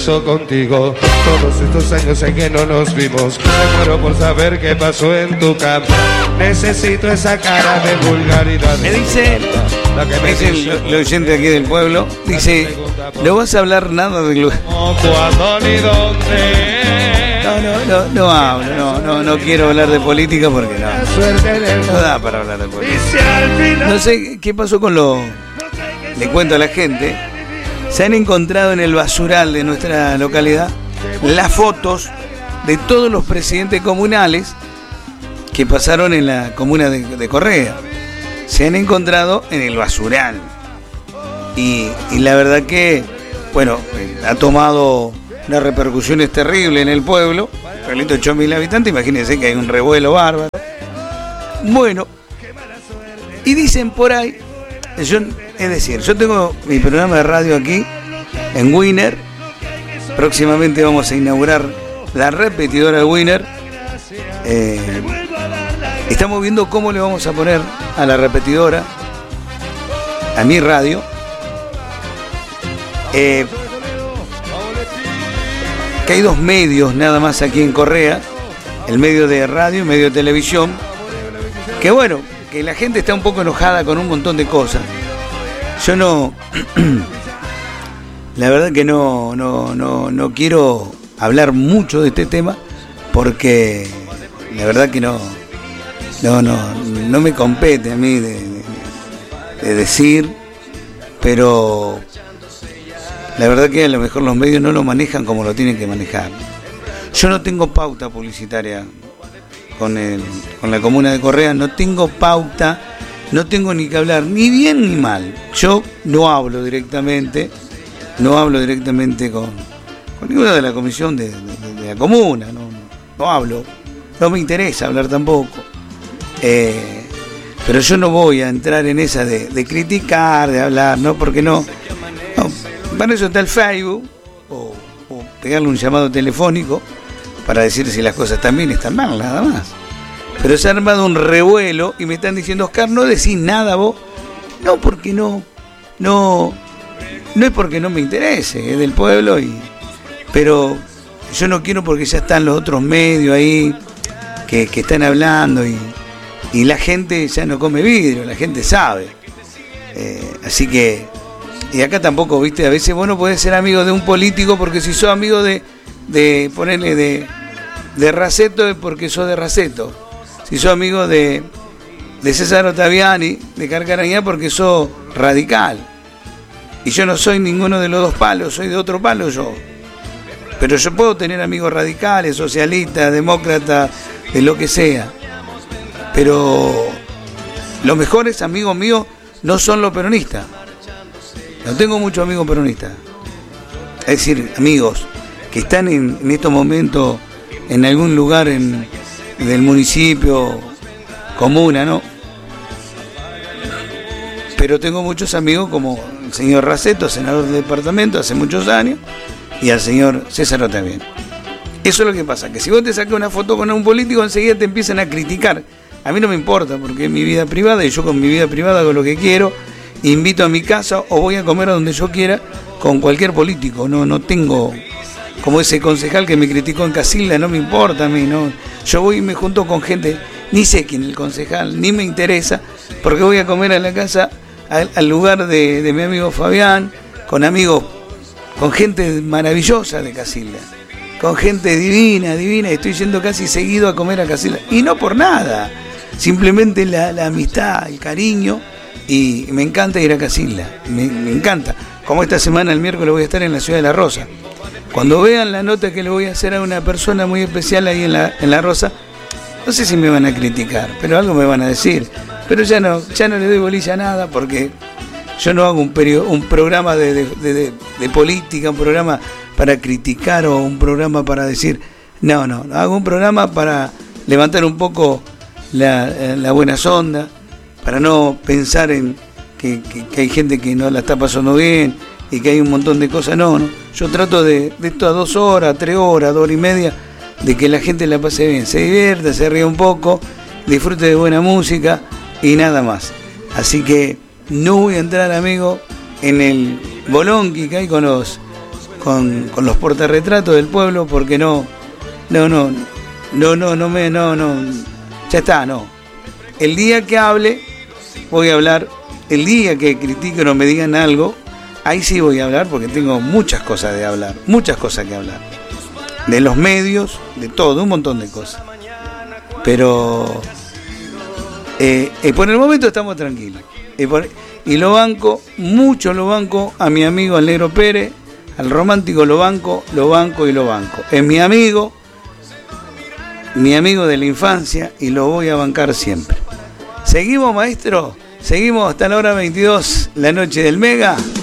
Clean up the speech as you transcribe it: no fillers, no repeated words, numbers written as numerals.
contigo, todos estos años en que no nos vimos, me muero por saber qué pasó en tu cama. Necesito esa cara de vulgaridad. Me dice el oyente aquí del pueblo, dice, ¿no vas a hablar nada de lo... ¿Cuándo ni dónde? No hablo, no quiero hablar de política porque no da para hablar de política. No sé qué pasó con le cuento a la gente. Se han encontrado en el basural de nuestra localidad las fotos de todos los presidentes comunales que pasaron en la comuna de Correa. Se han encontrado en el basural. Y la verdad que, bueno, ha tomado unas repercusiones terribles en el pueblo. Pueblito de 8.000 habitantes, imagínense que hay un revuelo bárbaro. Bueno, y dicen por ahí, yo tengo mi programa de radio aquí en Winner. Próximamente vamos a inaugurar la repetidora de Winner. Estamos viendo cómo le vamos a poner a la repetidora, a mi radio. Que hay dos medios nada más aquí en Correa, el medio de radio y el medio de televisión, que bueno, que la gente está un poco enojada con un montón de cosas. Yo la verdad que no quiero hablar mucho de este tema porque la verdad que no me compete a mí de decir, pero la verdad que a lo mejor los medios no lo manejan como lo tienen que manejar. Yo no tengo pauta publicitaria con la comuna de Correa, no tengo pauta, no tengo ni que hablar ni bien ni mal. Yo no hablo directamente con ninguna de la comisión de la comuna, no hablo, no me interesa hablar tampoco. Pero yo no voy a entrar en esa de criticar, de hablar, ¿no? Porque no, para eso está el Facebook, o pegarle un llamado telefónico para decir si las cosas están bien o están mal, nada más. Pero se ha armado un revuelo y me están diciendo, Oscar, no decís nada vos. No, porque no es porque no me interese, es del pueblo, pero yo no quiero porque ya están los otros medios ahí que están hablando y la gente ya no come vidrio, la gente sabe. Así que, y acá tampoco, viste, a veces vos no podés ser amigo de un político porque si sos amigo de ponerle de Raceto es porque sos de Raceto. Si sos amigo de César Ottaviani, de Carcarañá, porque sos radical. Y yo no soy ninguno de los dos palos, soy de otro palo yo. Pero yo puedo tener amigos radicales, socialistas, demócratas, de lo que sea. Pero los mejores amigos míos no son los peronistas. No tengo muchos amigos peronistas. Es decir, amigos que están en estos momentos en algún lugar del municipio, comuna, ¿no? Pero tengo muchos amigos como el señor Raceto, senador del departamento hace muchos años, y al señor César Ottaviani. Eso es lo que pasa, que si vos te sacas una foto con un político, enseguida te empiezan a criticar. A mí no me importa, porque es mi vida privada, y yo con mi vida privada hago lo que quiero, invito a mi casa o voy a comer a donde yo quiera con cualquier político. No tengo, como ese concejal que me criticó en Casilda, no me importa a mí, no. Yo voy y me junto con gente, ni sé quién es el concejal, ni me interesa, porque voy a comer a la casa, al lugar de mi amigo Fabián, con amigos, con gente maravillosa de Casilda, con gente divina, estoy yendo casi seguido a comer a Casilda, y no por nada, simplemente la amistad, el cariño, y me encanta ir a Casilda, me encanta, como esta semana, el miércoles, voy a estar en la ciudad de La Rosa. Cuando vean la nota que le voy a hacer a una persona muy especial ahí en La Rosa, no sé si me van a criticar, pero algo me van a decir. Pero ya no le doy bolilla a nada porque yo no hago un programa de política, un programa para criticar o un programa para decir, no, hago un programa para levantar un poco la buena sonda, para no pensar en que hay gente que no la está pasando bien y que hay un montón de cosas. No, yo trato de esto a 2 horas, 3 horas, 2 horas y media, de que la gente la pase bien, se divierta, se ríe un poco, disfrute de buena música y nada más. Así que no voy a entrar, amigo, en el bolonqui que hay con los con los portarretratos del pueblo, porque no, ya está, no. El día que hable, voy a hablar. El día que critiquen o me digan algo, ahí sí voy a hablar, porque tengo muchas cosas de hablar, muchas cosas que hablar. De los medios, de todo, un montón de cosas. Pero por el momento estamos tranquilos. Y lo banco, mucho lo banco a mi amigo al Negro Pérez, al Romántico lo banco. Es mi amigo de la infancia, y lo voy a bancar siempre. ¿Seguimos, maestro? Seguimos hasta la hora 22, la noche del Mega.